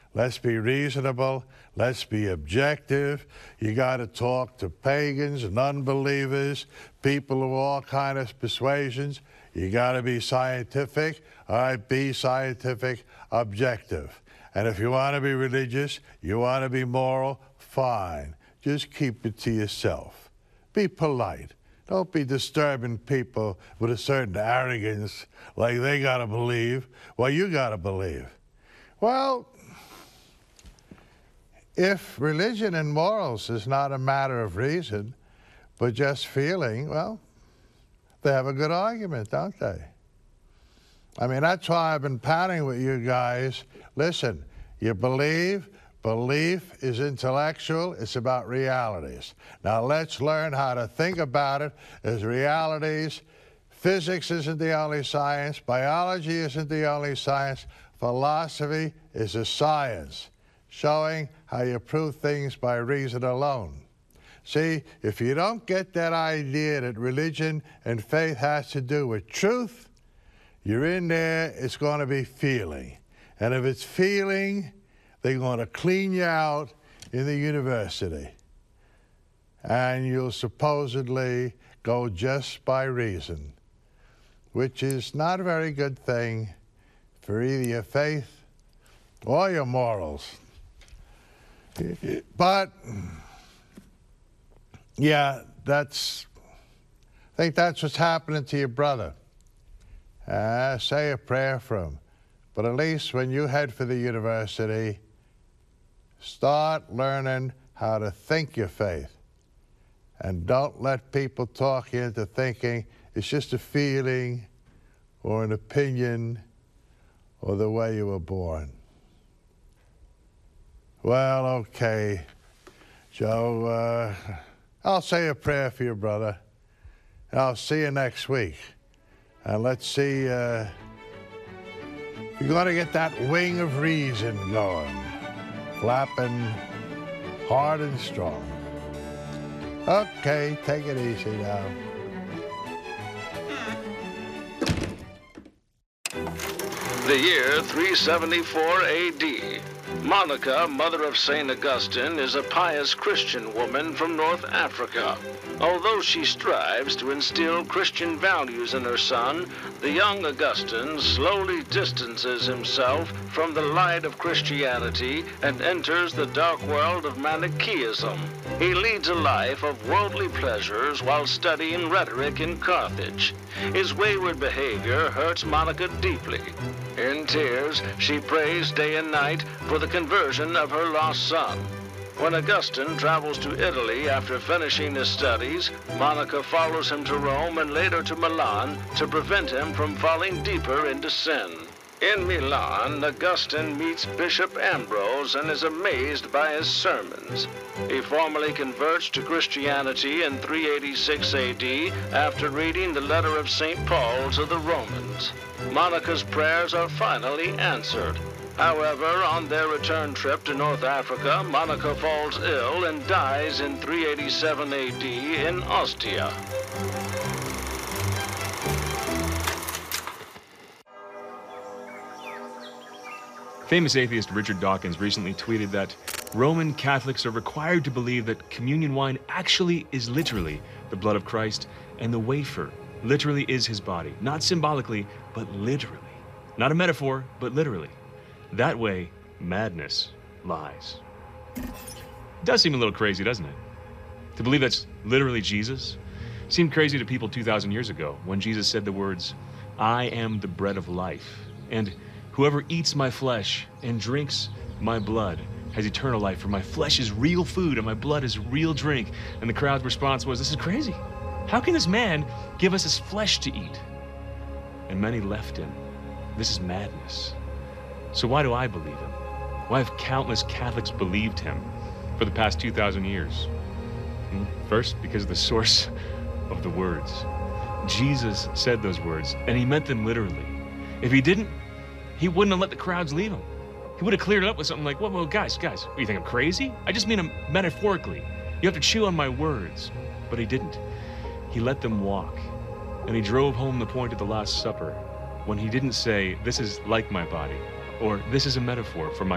Let's be reasonable. Let's be objective. You got to talk to pagans and unbelievers, people of all kinds of persuasions. You got to be scientific. All right, be scientific, objective. And if you want to be religious, you want to be moral, fine. Just keep it to yourself. Be polite. Don't be disturbing people with a certain arrogance, like they got to believe what you got to believe. Well, if religion and morals is not a matter of reason, but just feeling, well, they have a good argument, don't they? I mean, that's why I've been pounding with you guys. Listen, you believe. Belief is intellectual. It's about realities. Now let's learn how to think about it as realities. Physics isn't the only science. Biology isn't the only science. Philosophy is a science, showing how you prove things by reason alone. See, if you don't get that idea that religion and faith has to do with truth, you're in there, it's going to be feeling. And if it's feeling, they're going to clean you out in the university. And you'll supposedly go just by reason, which is not a very good thing for either your faith or your morals. But, yeah, I think that's what's happening to your brother. Say a prayer for him. But at least when you head for the university, start learning how to think your faith. And don't let people talk you into thinking it's just a feeling or an opinion or the way you were born. Well, okay, Joe, I'll say a prayer for your brother. I'll see you next week. And let's see, you're going to get that wing of reason going, flapping hard and strong. Okay, take it easy now. The year 374 A.D. Monica, mother of St. Augustine, is a pious Christian woman from North Africa. Although she strives to instill Christian values in her son, the young Augustine slowly distances himself from the light of Christianity and enters the dark world of Manichaeism. He leads a life of worldly pleasures while studying rhetoric in Carthage. His wayward behavior hurts Monica deeply. In tears, she prays day and night for the conversion of her lost son. When Augustine travels to Italy after finishing his studies, Monica follows him to Rome and later to Milan to prevent him from falling deeper into sin. In Milan, Augustine meets Bishop Ambrose and is amazed by his sermons. He formally converts to Christianity in 386 A.D. after reading the letter of St. Paul to the Romans. Monica's prayers are finally answered. However, on their return trip to North Africa, Monica falls ill and dies in 387 A.D. in Ostia. Famous atheist Richard Dawkins recently tweeted that Roman Catholics are required to believe that communion wine actually is literally the blood of Christ, and the wafer literally is his body. Not symbolically, but literally. Not a metaphor, but literally. That way, madness lies. It does seem a little crazy, doesn't it? To believe that's literally Jesus seemed crazy to people 2,000 years ago when Jesus said the words, "I am the bread of life, and whoever eats my flesh and drinks my blood has eternal life, for my flesh is real food and my blood is real drink." And the crowd's response was, "This is crazy. How can this man give us his flesh to eat?" And many left him. This is madness. So why do I believe him? Why have countless Catholics believed him for the past 2,000 years? First, because of the source of the words. Jesus said those words, and he meant them literally. If he didn't, he wouldn't have let the crowds leave him. He would have cleared it up with something like, well, guys, what, you think I'm crazy? I just mean them metaphorically. You have to chew on my words. But he didn't. He let them walk. And he drove home the point of the Last Supper when he didn't say, "This is like my body," or "This is a metaphor for my